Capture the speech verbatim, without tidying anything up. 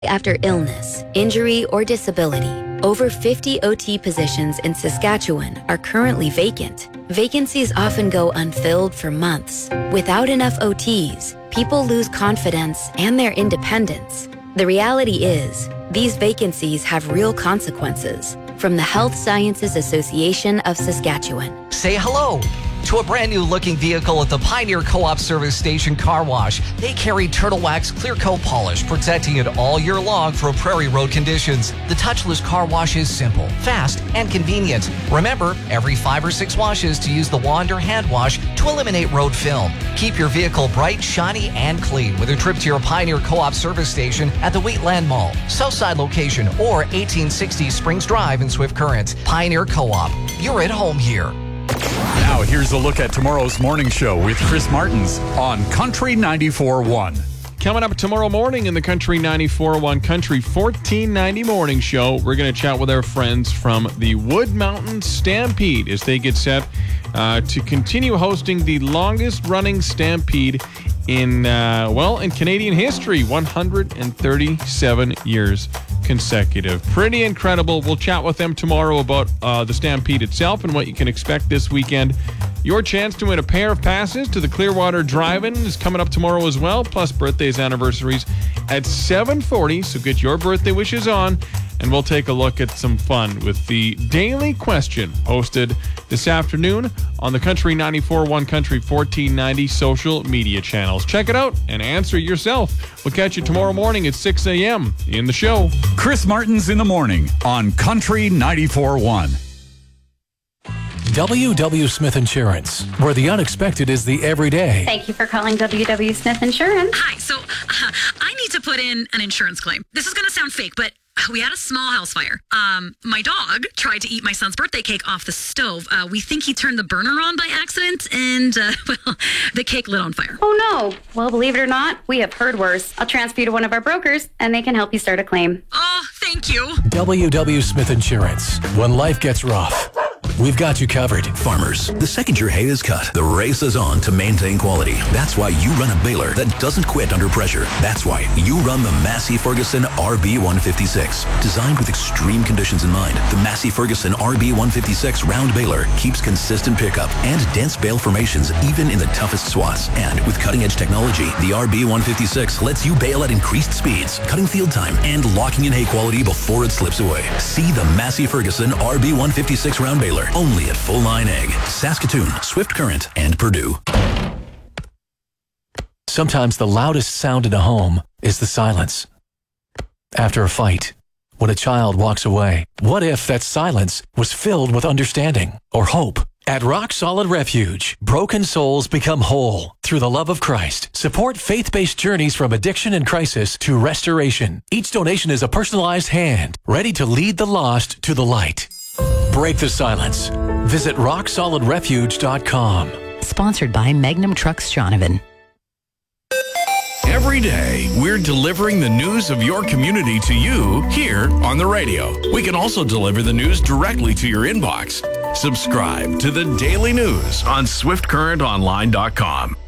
After illness, injury, or disability, over fifty O T positions in Saskatchewan are currently vacant. Vacancies often go unfilled for months. Without enough O Ts, people lose confidence and their independence. The reality is, these vacancies have real consequences. From the Health Sciences Association of Saskatchewan. Say hello to a brand new looking vehicle at the Pioneer Co-op Service Station Car Wash. They carry Turtle Wax Clear Coat Polish, protecting it all year long for prairie road conditions. The touchless car wash is simple, fast, and convenient. Remember, every five or six washes to use the wand or hand wash to eliminate road film. Keep your vehicle bright, shiny, and clean with a trip to your Pioneer Co-op Service Station at the Wheatland Mall, Southside location, or eighteen sixty Springs Drive in Swift Current. Pioneer Co-op. You're at home here. Now, here's a look at tomorrow's morning show with Chris Martins on Country ninety-four point one. Coming up tomorrow morning in the Country ninety-four point one Country fourteen ninety morning show, we're going to chat with our friends from the Wood Mountain Stampede as they get set uh, to continue hosting the longest running Stampede in, uh, well, in Canadian history, one hundred thirty-seven years consecutive. Pretty incredible. We'll chat with them tomorrow about uh, the Stampede itself and what you can expect this weekend. Your chance to win a pair of passes to the Clearwater Drive-In is coming up tomorrow as well, plus birthdays, anniversaries at seven forty. So get your birthday wishes on, and we'll take a look at some fun with the Daily Question posted this afternoon on the Country ninety-four point one Country fourteen ninety social media channels. Check it out and answer yourself. We'll catch you tomorrow morning at six a.m. in the show. Chris Martins in the morning on Country ninety-four point one. W W. Smith Insurance, where the unexpected is the everyday. Thank you for calling W W. Smith Insurance. Hi, so uh, I need to put in an insurance claim. This is going to sound fake, but we had a small house fire. Um, my dog tried to eat my son's birthday cake off the stove. Uh, we think he turned the burner on by accident, and, uh, well, the cake lit on fire. Oh, no. Well, believe it or not, we have heard worse. I'll transfer you to one of our brokers, and they can help you start a claim. Oh, thank you. W W. Smith Insurance. When life gets rough, we've got you covered. Farmers, the second your hay is cut, the race is on to maintain quality. That's why you run a baler that doesn't quit under pressure. That's why you run the Massey Ferguson R B one fifty-six. Designed with extreme conditions in mind, the Massey Ferguson R B one fifty-six round baler keeps consistent pickup and dense bale formations even in the toughest swaths. And with cutting-edge technology, the R B one fifty-six lets you bale at increased speeds, cutting field time, and locking in hay quality before it slips away. See the Massey Ferguson R B one fifty-six round baler only at Full Line Ag, Saskatoon, Swift Current, and Purdue. Sometimes the loudest sound in a home is the silence. After a fight, when a child walks away, what if that silence was filled with understanding or hope? At Rock Solid Refuge, broken souls become whole through the love of Christ. Support faith-based journeys from addiction and crisis to restoration. Each donation is a personalized hand, ready to lead the lost to the light. Break the silence. Visit rock solid refuge dot com. Sponsored by Magnum Trucks Shaunavon. Every day, we're delivering the news of your community to you here on the radio. We can also deliver the news directly to your inbox. Subscribe to the Daily News on swift current online dot com.